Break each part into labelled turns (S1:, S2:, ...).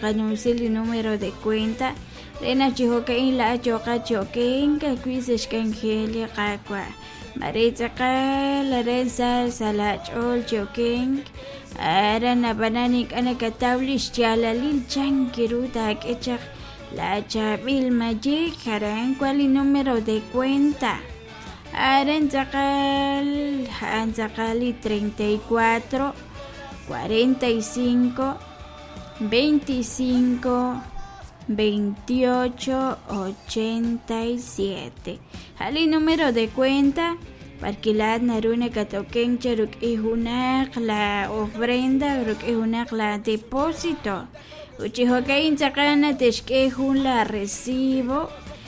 S1: qanusil número de cuenta rena chihokain la choqa choquen ka cuises cangeli qaqua Maritza la rensa salachol choquen Arana bananik anakatawlis chalalil chankiruta kechak la chabil majik haran cuali número de cuenta Aran Anzakali 34 45 25 28 87 Hali número de cuenta Parquilad naruna katoken charuk ihunak la ofrenda ruk ihunak la depósito Uchihokain sakana teshkehun la recibo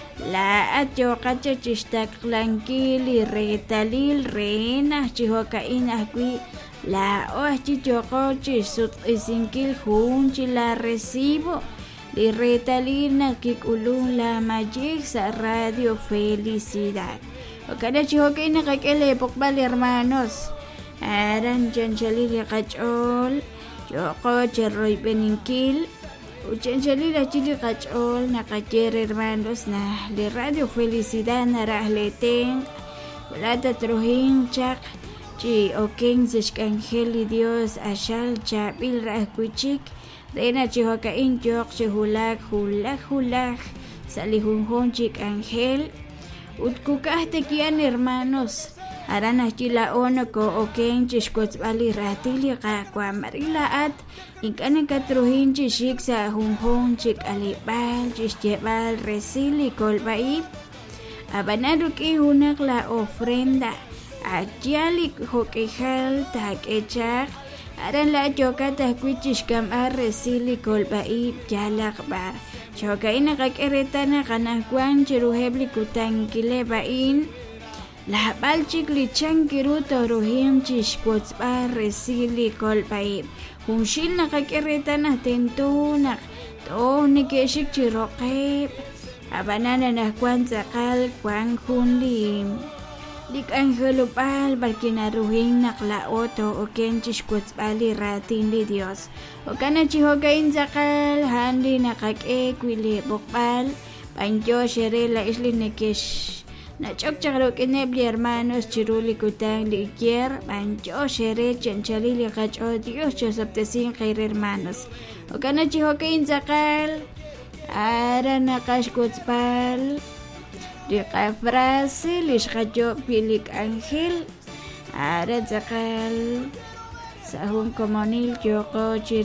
S1: La atyokacha chistak lankili retalil reena chihokain akui La chichoko chisut isinkil junchi la recibo Li retalil nakikulun la majik sa radio felicidad Wakada chihokain nakakele pokbal hermanos Aran chanchalil yakachol Choko cherroy beninkil Uchanchali chili kachol nakacher hermanos na de radio felicidad narahleten Walata trohin chak chi oken sishkangeli Dios ashal chabil rahkuchik Rena chihokain chok chihulak hulak salihunhon chik angel Utkukahte kian hermanos Arana chila ono ko oken chishkotzbali ratili qaqwa marilaat Inkana katruhin chishik sa hunhon chik alibal chishjebal resili kolbaib Abanaruk ihunak la ofrenda Achialik hokejal takechak Aran la choka tahkuichishkam a resili kolbaib jalakbar Chokaina kakeretana kanakwan chiruhebli kutankile bain La balchik li chankiruto ruhim chishkotzba resili kolpaib Hunshil nakakeretana tentunak Tohni keshik chiroqeb Abanana nakwan zakal kwan hunlim Lik angelupal barkina ruhin nakla oto oken chishkotzba li ratin li Dios Okana chihokain zakal handi nakakekuili bokbal Pancho shere la isli nekesh Nachok chakrok enebli hermanos chiruli kutang likier Mancho shere chanchali likacho Dios chosaptesin khair hermanos Okana chihokain zakal Ara nakashkotzpal Lika frase lishkacho pilik angel Ara zakal Sahun komonil choko chir